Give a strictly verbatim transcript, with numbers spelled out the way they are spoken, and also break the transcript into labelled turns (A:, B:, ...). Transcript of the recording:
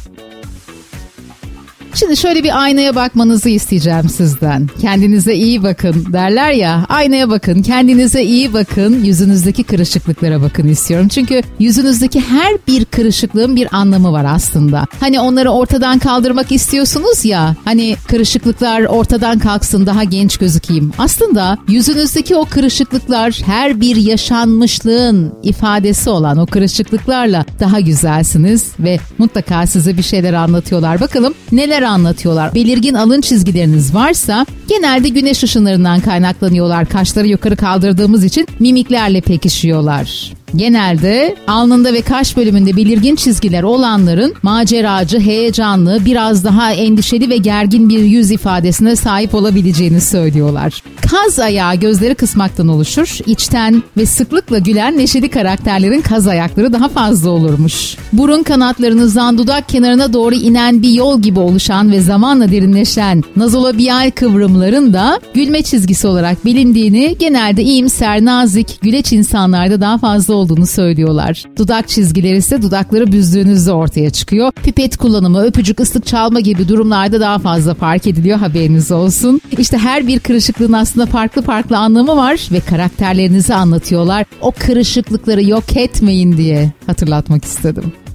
A: Şimdi şöyle bir aynaya bakmanızı isteyeceğim sizden. Kendinize iyi bakın derler ya, aynaya bakın, kendinize iyi bakın, yüzünüzdeki kırışıklıklara bakın istiyorum. Çünkü yüzünüzdeki her bir kırışıklığın bir anlamı var aslında. Hani onları ortadan kaldırmak istiyorsunuz ya, hani kırışıklıklar ortadan kalksın, daha genç gözükeyim. Aslında yüzünüzdeki o kırışıklıklar her bir yaşanmışlığın ifadesi olan o kırışıklıklarla daha güzelsiniz ve mutlaka size bir şeyler anlatıyorlar. Bakalım neler anlatıyorlar. Belirgin alın çizgileriniz varsa genelde güneş ışınlarından kaynaklanıyorlar. Kaşları yukarı kaldırdığımız için mimiklerle pekişiyorlar. Genelde alnında ve kaş bölümünde belirgin çizgiler olanların maceracı, heyecanlı, biraz daha endişeli ve gergin bir yüz ifadesine sahip olabileceğini söylüyorlar. Kaz ayağı gözleri kısmaktan oluşur. İçten ve sıklıkla gülen neşeli karakterlerin kaz ayakları daha fazla olurmuş. Burun kanatlarınızdan dudak kenarına doğru inen bir yol gibi oluşan ve zamanla derinleşen nazolabiyal kıvrımların da gülme çizgisi olarak bilindiğini, genelde iyimser, nazik, güleç insanlarda daha fazla olduğunu söylüyorlar. Dudak çizgileri ise dudakları büzdüğünüzde ortaya çıkıyor. Pipet kullanımı, öpücük, ıslık çalma gibi durumlarda daha fazla fark ediliyor, haberiniz olsun. İşte her bir kırışıklığın aslında farklı farklı anlamı var ve karakterlerinizi anlatıyorlar. O kırışıklıkları yok etmeyin diye hatırlatmak istedim.